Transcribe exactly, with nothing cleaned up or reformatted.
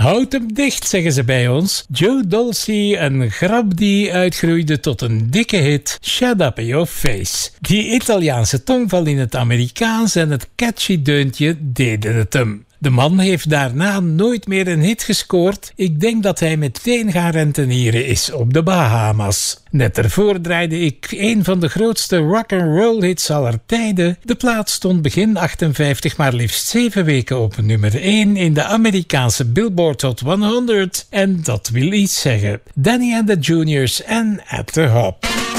Houd hem dicht, zeggen ze bij ons. Joe Dolce, een grap die uitgroeide tot een dikke hit. Shut up in your face. Die Italiaanse tongval in het Amerikaans en het catchy deuntje deden het hem. De man heeft daarna nooit meer een hit gescoord. Ik denk dat hij meteen gaan rentenieren is op de Bahama's. Net ervoor draaide ik een van de grootste rock'n'roll hits aller tijden. De plaat stond begin achtenvijftig maar liefst zeven weken op nummer één in de Amerikaanse Billboard Hot honderd. En dat wil iets zeggen. Danny and the Juniors en At the Hop.